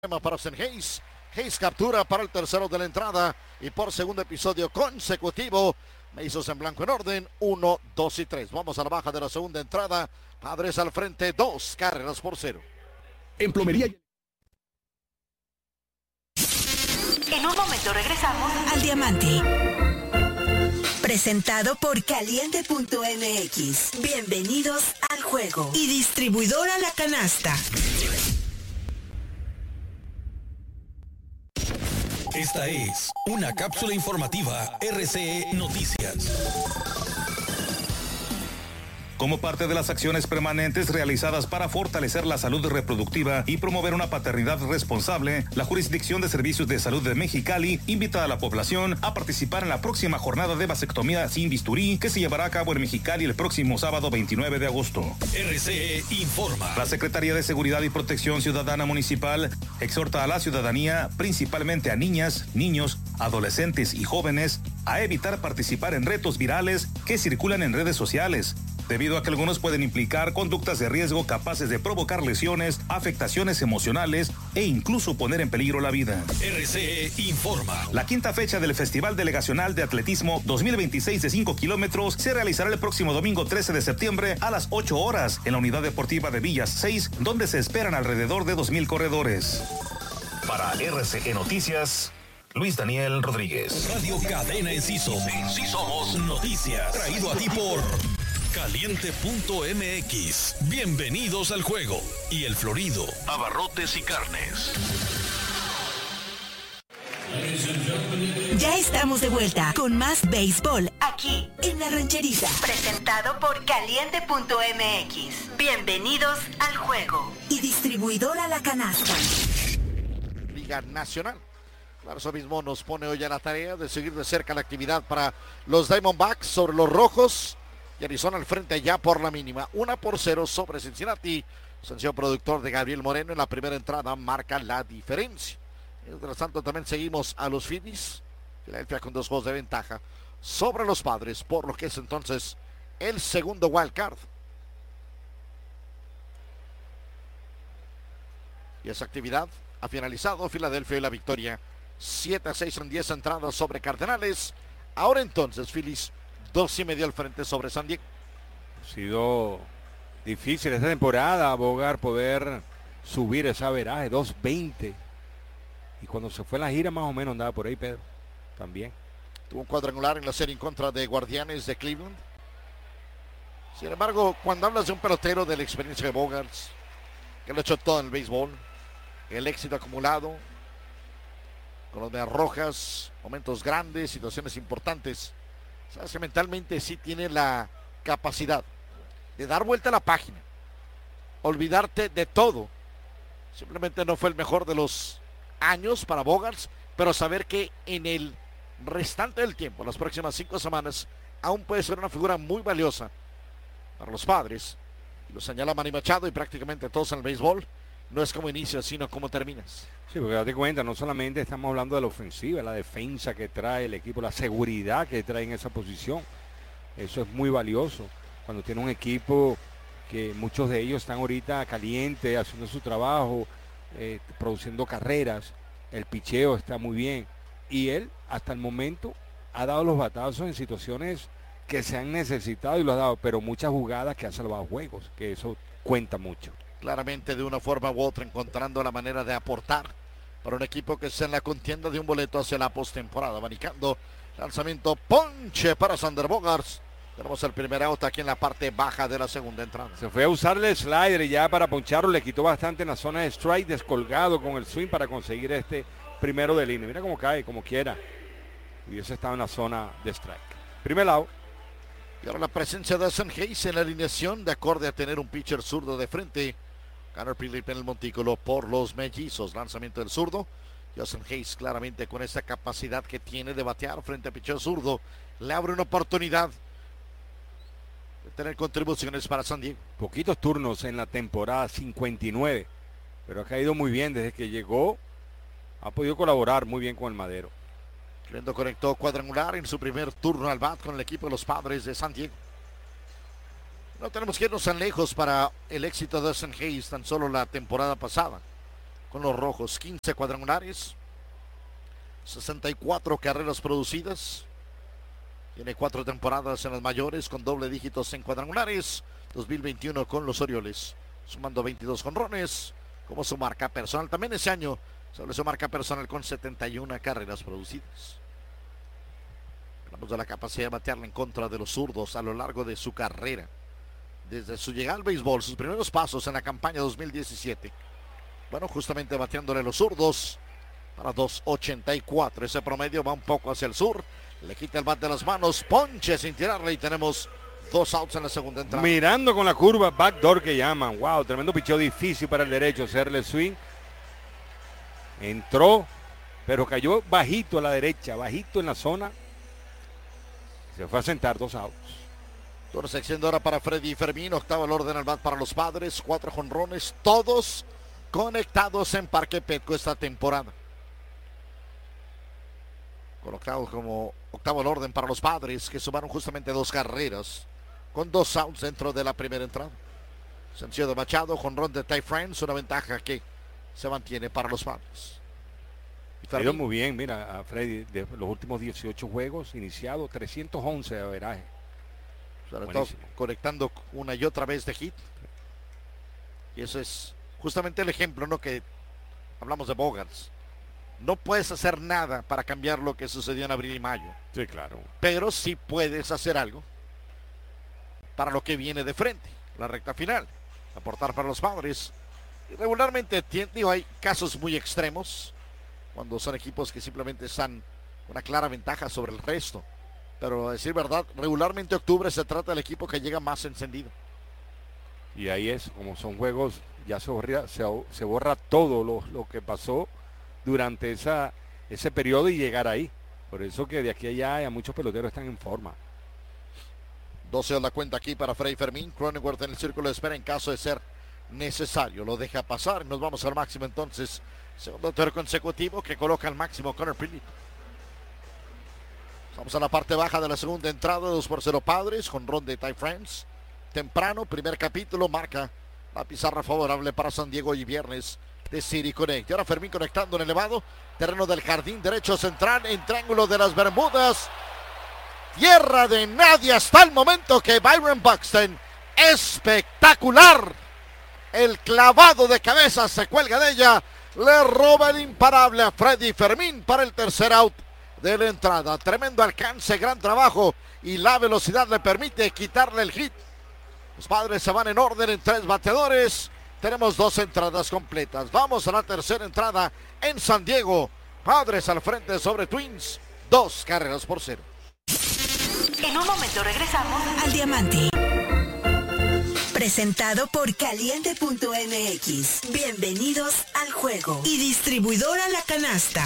Para St. Hayes. Hayes captura para el tercero de la entrada y por segundo episodio consecutivo. Mazos en blanco en orden, 1, 2 y 3. Vamos a la baja de la segunda entrada. Padres al frente, 2 carreras por 0. En plomería. En un momento regresamos al Diamante. Presentado por Caliente.mx. Bienvenidos al juego. Y distribuidora La Canasta. Esta es una cápsula informativa RCE Noticias. Como parte de las acciones permanentes realizadas para fortalecer la salud reproductiva y promover una paternidad responsable, la Jurisdicción de Servicios de Salud de Mexicali invita a la población a participar en la próxima jornada de vasectomía sin bisturí que se llevará a cabo en Mexicali el próximo sábado 29 de agosto. RCE informa. La Secretaría de Seguridad y Protección Ciudadana Municipal exhorta a la ciudadanía, principalmente a niñas, niños, adolescentes y jóvenes, a evitar participar en retos virales que circulan en redes sociales, debido a que algunos pueden implicar conductas de riesgo capaces de provocar lesiones, afectaciones emocionales e incluso poner en peligro la vida. RCE informa. La quinta fecha del Festival Delegacional de Atletismo 2026 de 5 kilómetros se realizará el próximo domingo 13 de septiembre a las 8 horas en la Unidad Deportiva de Villas 6, donde se esperan alrededor de 2,000 corredores. Para RCE Noticias, Luis Daniel Rodríguez. Radio Cadena Enciso. Sí somos noticias. Traído a ti por Caliente.mx. Bienvenidos al juego. Y El Florido, abarrotes y carnes. Ya estamos de vuelta con más béisbol aquí en La Rancherita. Presentado por Caliente.mx. Bienvenidos al juego. Y distribuidora La Canasta. Liga Nacional. Claro, eso mismo nos pone hoy a la tarea de seguir de cerca la actividad para los Diamondbacks sobre los Rojos. Y Arizona al frente ya por la mínima. 1-0 sobre Cincinnati. Sanción productor de Gabriel Moreno en la primera entrada marca la diferencia. Mientras tanto también seguimos a los Phillies. Filadelfia con 2 juegos de ventaja sobre los Padres, por lo que es entonces el segundo wild card. Y esa actividad ha finalizado. Filadelfia y la victoria 7-6 en 10 entradas sobre Cardenales. Ahora entonces Phillies 2.5 al frente sobre San Diego. Ha sido difícil esta temporada, Bogart, poder subir ese averaje, 2.20. Y cuando se fue la gira más o menos andaba por ahí, Pedro, también. Tuvo un cuadrangular en la serie en contra de Guardianes de Cleveland. Sin embargo, cuando hablas de un pelotero de la experiencia de Bogart, que lo ha hecho todo en el béisbol, el éxito acumulado, con los Medias Rojas, momentos grandes, situaciones importantes, sabes que mentalmente sí tiene la capacidad de dar vuelta a la página, olvidarte de todo. Simplemente no fue el mejor de los años para Bogaerts, pero saber que en el restante del tiempo, las próximas 5 semanas, aún puede ser una figura muy valiosa para los Padres. Lo señala Manny Machado y prácticamente todos en el béisbol. No es como inicias, sino como terminas. Sí, porque date cuenta, no solamente estamos hablando de la ofensiva, la defensa que trae el equipo, la seguridad que trae en esa posición. Eso es muy valioso. Cuando tiene un equipo que muchos de ellos están ahorita calientes, haciendo su trabajo, produciendo carreras, el picheo está muy bien. Y él, hasta el momento, ha dado los batazos en situaciones que se han necesitado y lo ha dado, pero muchas jugadas que ha salvado juegos, que eso cuenta mucho. Claramente de una forma u otra encontrando la manera de aportar para un equipo que está en la contienda de un boleto hacia la postemporada. Abanicando, lanzamiento, ponche para Sander Bogaerts. Tenemos el primer out aquí en la parte baja de la segunda entrada. Se fue a usarle el slider y ya para poncharlo le quitó bastante en la zona de strike, descolgado con el swing para conseguir este primero de línea. Mira cómo cae, como quiera. Hubiese estado en la zona de strike. Primer out. Y ahora la presencia de St. Hayes en la alineación, de acorde a tener un pitcher zurdo de frente. Connor Phillips en el montículo por los Mellizos. Lanzamiento del zurdo. Justin Hayes claramente con esa capacidad que tiene de batear frente a pitcher zurdo. Le abre una oportunidad de tener contribuciones para San Diego. Poquitos turnos en la temporada, 59. Pero ha caído muy bien desde que llegó. Ha podido colaborar muy bien con el Madero. Tremendo conectó cuadrangular en su primer turno al bat con el equipo de los Padres de San Diego. No tenemos que irnos tan lejos para el éxito de St. Hayes tan solo la temporada pasada. con los rojos. 15 cuadrangulares, 64 carreras producidas. Tiene 4 temporadas en las mayores con doble dígitos en cuadrangulares. 2021 con los Orioles, sumando 22 jonrones como su marca personal. También ese año sobre su marca personal con 71 carreras producidas. Hablamos de la capacidad de batearle en contra de los zurdos a lo largo de su carrera. Desde su llegada al béisbol, sus primeros pasos en la campaña 2017. Bueno, justamente bateándole los zurdos para 2.84. Ese promedio va un poco hacia el sur. Le quita el bat de las manos, ponche sin tirarle y tenemos 2 outs en la segunda entrada. Mirando con la curva, backdoor que llaman. Wow, tremendo picheo difícil para el derecho, hacerle swing. Entró, pero cayó bajito a la derecha, bajito en la zona. Se fue a sentar, 2 outs. Turno sección de hora para Freddy Fermín, octavo al orden al bat para los Padres, 4 jonrones, todos conectados en Parque Petco esta temporada. Colocado como octavo al orden para los Padres, que sumaron justamente 2 carreras, con 2 outs dentro de la primera entrada. Sencillo de Machado, jonrón de Ty France, una ventaja que se mantiene para los Padres. Ha ido muy bien, mira, a Freddy, de los últimos 18 juegos iniciados, 311 de averaje. Sobre todo conectando una y otra vez de hit. Y eso es justamente el ejemplo, ¿no? Que hablamos de Bogaerts. No puedes hacer nada para cambiar lo que sucedió en abril y mayo. Sí, claro. Pero sí puedes hacer algo para lo que viene de frente, la recta final. Aportar para los Padres. Y regularmente, digo, hay casos muy extremos, cuando son equipos que simplemente están con una clara ventaja sobre el resto. Pero a decir verdad, regularmente octubre se trata del equipo que llega más encendido. Y ahí es, como son juegos, ya se borra todo lo que pasó durante ese periodo y llegar ahí. Por eso que de aquí a allá muchos peloteros están en forma. 12 la cuenta aquí para Freddy Fermín. Cronenworth en el círculo de espera en caso de ser necesario. Lo deja pasar. Nos vamos al máximo entonces. Segundo tiro consecutivo que coloca al máximo Connor Phillips. Vamos a la parte baja de la segunda entrada. 2-0 Padres. Jonrón de Ty France. Temprano, primer capítulo, marca la pizarra favorable para San Diego y viernes de City Connect. Y ahora Fermín conectando en elevado. Terreno del jardín derecho central en Triángulo de las Bermudas. Tierra de nadie hasta el momento que Byron Buxton, espectacular. El clavado de cabeza se cuelga de ella. Le roba el imparable a Freddy Fermín para el tercer out de la entrada. Tremendo alcance, gran trabajo y la velocidad le permite quitarle el hit. Los Padres se van en orden en 3 bateadores. Tenemos 2 entradas completas. Vamos a la tercera entrada en San Diego. Padres al frente sobre Twins. 2-0. En un momento regresamos al Diamante. Presentado por Caliente.mx. Bienvenidos al juego. Y distribuidora La Canasta.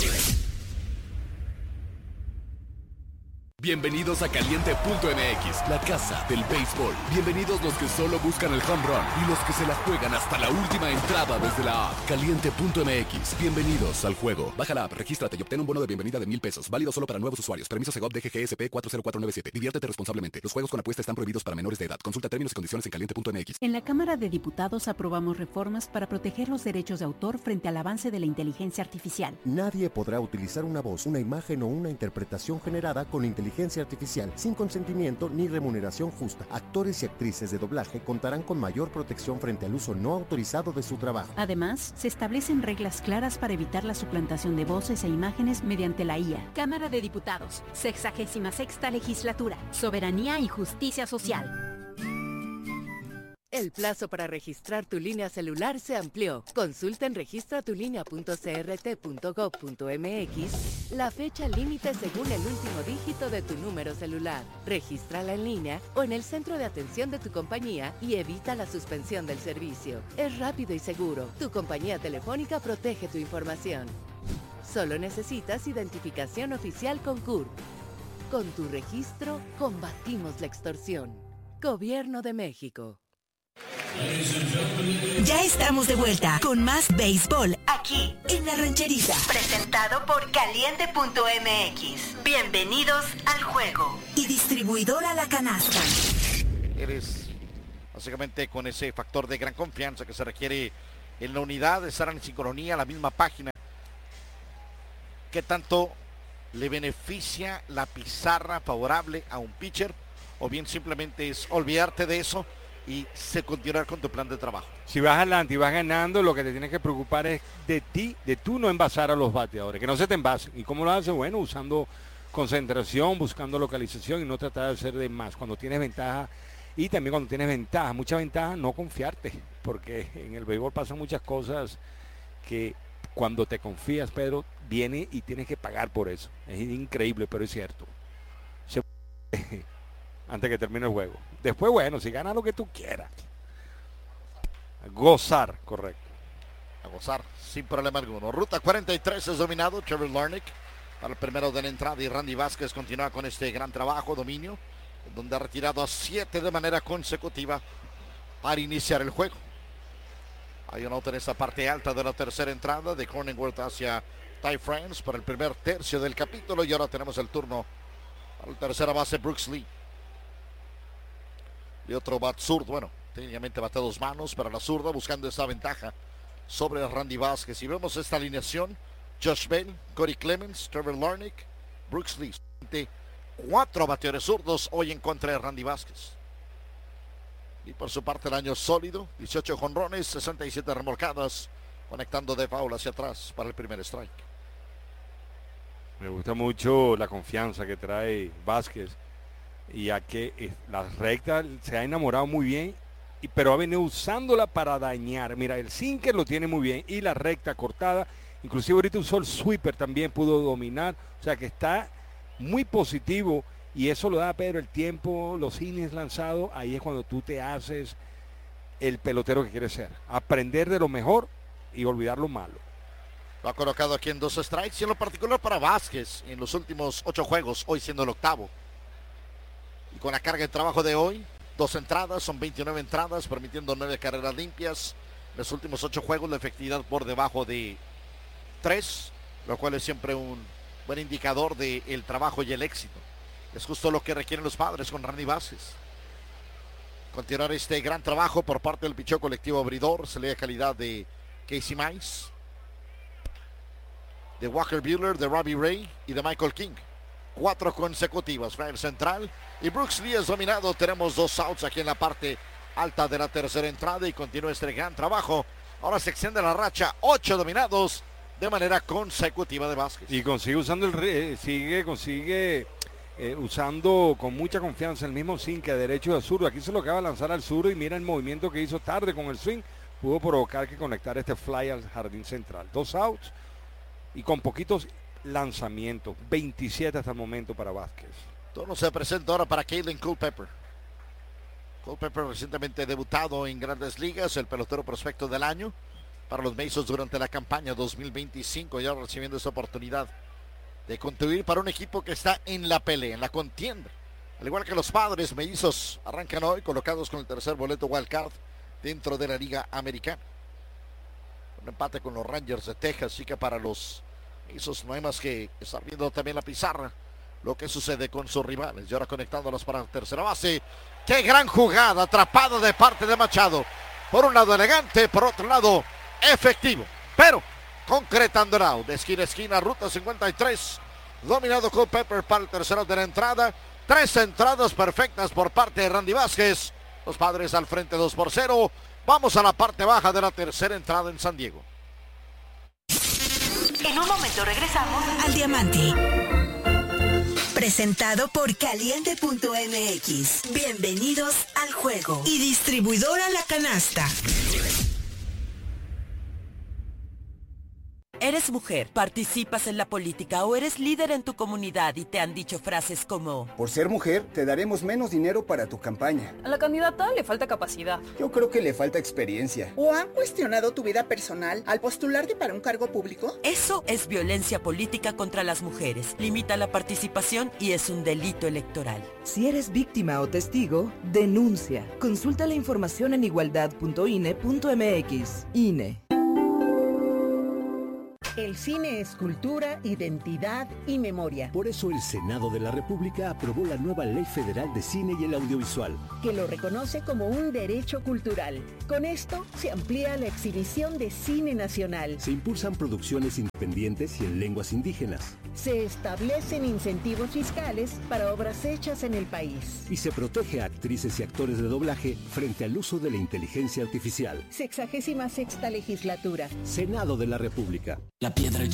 Bienvenidos a Caliente.mx, la casa del béisbol. Bienvenidos los que solo buscan el home run y los que se la juegan hasta la última entrada desde la app. Caliente.mx, bienvenidos al juego. Baja la app, regístrate y obtén un bono de bienvenida de $1,000. Válido solo para nuevos usuarios. Permiso Segov DGGSP 40497. Diviértete responsablemente. Los juegos con apuesta están prohibidos para menores de edad. Consulta términos y condiciones en Caliente.mx. En la Cámara de Diputados aprobamos reformas para proteger los derechos de autor frente al avance de la inteligencia artificial. Nadie podrá utilizar una voz, una imagen o una interpretación generada con inteligencia artificial sin consentimiento ni remuneración justa. Actores y actrices de doblaje contarán con mayor protección frente al uso no autorizado de su trabajo. Además, se establecen reglas claras para evitar la suplantación de voces e imágenes mediante la IA. Cámara de Diputados, 66ª Legislatura, Soberanía y Justicia Social. El plazo para registrar tu línea celular se amplió. Consulta en registratulinea.crt.gov.mx la fecha límite según el último dígito de tu número celular. Regístrala en línea o en el centro de atención de tu compañía y evita la suspensión del servicio. Es rápido y seguro. Tu compañía telefónica protege tu información. Solo necesitas identificación oficial con CURP. Con tu registro, combatimos la extorsión. Gobierno de México. Ya estamos de vuelta con más béisbol aquí en La Rancherita. Presentado por Caliente.mx. Bienvenidos al juego. Y distribuidora La Canasta. Eres básicamente con ese factor de gran confianza que se requiere en la unidad, estarán en sincronía, la misma página. ¿Qué tanto le beneficia la pizarra favorable a un pitcher? O bien simplemente es olvidarte de eso y continuar con tu plan de trabajo. Si vas adelante y vas ganando, lo que te tienes que preocupar es de ti, de tú no envasar a los bateadores, que no se te envasen. ¿Y cómo lo haces? Bueno, usando concentración, buscando localización y no tratar de hacer de más. Cuando tienes ventaja, y también cuando tienes ventaja, mucha ventaja, no confiarte, porque en el béisbol pasan muchas cosas que cuando te confías, Pedro, viene y tienes que pagar por eso. Es increíble, pero es cierto. Antes que termine el juego. Después, bueno, si ganas lo que tú quieras. A gozar, correcto. A gozar, sin problema alguno. Ruta 43 es dominado. Trevor Larnach para el primero de la entrada y Randy Vázquez continúa con este gran trabajo, dominio, donde ha retirado a 7 de manera consecutiva para iniciar el juego. Hay una nota en esta parte alta de la tercera entrada de Cronenworth hacia Ty France para el primer tercio del capítulo, y ahora tenemos el turno para la tercera base, Brooks Lee. Y otro bat zurdo, bueno, técnicamente bate a 2 manos para la zurda, buscando esa ventaja sobre Randy Vázquez. Y vemos esta alineación: Josh Bell, Cody Clemens, Trevor Larnach, Brooks Lee. 4 bateadores zurdos hoy en contra de Randy Vázquez. Y por su parte el año sólido, 18 jonrones, 67 remolcadas, conectando de foul hacia atrás para el primer strike. Me gusta mucho la confianza que trae Vázquez, y ya que la recta se ha enamorado muy bien, pero ha venido usándola para dañar. Mira, el sinker lo tiene muy bien y la recta cortada, inclusive ahorita usó el sweeper, también pudo dominar, o sea que está muy positivo, y eso lo da a Pedro el tiempo, los innings lanzados. Ahí es cuando tú te haces el pelotero que quieres ser, aprender de lo mejor y olvidar lo malo. Lo ha colocado aquí en 2 strikes, y en lo particular para Vázquez en los últimos 8 juegos, hoy siendo el octavo. Y con la carga de trabajo de hoy, 2 entradas, son 29 entradas, permitiendo 9 carreras limpias. En los últimos 8 juegos la efectividad por debajo de 3, lo cual es siempre un buen indicador del trabajo y el éxito. Es justo lo que requieren los Padres con Randy Vázquez. Continuar este gran trabajo por parte del picheo colectivo abridor, se le da calidad de Casey Mize, de Walker Buehler, de Robbie Ray y de Michael King. 4 consecutivas para el central, y Brooks Lee es dominado. Tenemos 2 outs aquí en la parte alta de la tercera entrada, y continúa este gran trabajo. Ahora se extiende la racha, 8 dominados de manera consecutiva de Vázquez. Y consigue usando consigue usando con mucha confianza el mismo swing que derecho de zurdo. Aquí se lo acaba de lanzar al zurdo, y mira el movimiento que hizo tarde con el swing, pudo provocar que conectar este fly al jardín central. 2 outs y con poquitos lanzamientos, 27 hasta el momento para Vázquez. Todo se presenta ahora para Caitlin Culpepper. Culpepper recientemente debutado en Grandes Ligas, el pelotero prospecto del año para los Mazos durante la campaña 2025, ya recibiendo esta oportunidad de contribuir para un equipo que está en la pelea, en la contienda. Al igual que los Padres, mellizos arrancan hoy colocados con el tercer boleto wild card dentro de la Liga Americana. Un empate con los Rangers de Texas, así que para los mellizos no hay más que estar viendo también la pizarra, lo que sucede con sus rivales. Y ahora conectándolos para la tercera base. ¡Qué gran jugada! Atrapado de parte de Machado. Por un lado elegante, por otro lado efectivo, pero concretando el out de esquina a esquina, ruta 53, dominado Culpepper para el tercero de la entrada. 3 entradas perfectas por parte de Randy Vázquez. Los Padres al frente 2-0. Vamos a la parte baja de la tercera entrada en San Diego. En un momento regresamos al Diamante. Presentado por Caliente.mx. Bienvenidos al juego. Y distribuidora La Canasta. Eres mujer, participas en la política o eres líder en tu comunidad y te han dicho frases como: por ser mujer, te daremos menos dinero para tu campaña. A la candidata le falta capacidad. Yo creo que le falta experiencia. ¿O han cuestionado tu vida personal al postularte para un cargo público? Eso es violencia política contra las mujeres. Limita la participación y es un delito electoral. Si eres víctima o testigo, denuncia. Consulta la información en igualdad.ine.mx. INE. El cine es cultura, identidad y memoria. Por eso el Senado de la República aprobó la nueva Ley Federal de Cine y el Audiovisual, que lo reconoce como un derecho cultural. Con esto se amplía la exhibición de cine nacional. Se impulsan producciones independientes y en lenguas indígenas. Se establecen incentivos fiscales para obras hechas en el país. Y se protege a actrices y actores de doblaje frente al uso de la inteligencia artificial. 66ª legislatura. Senado de la República. La piedra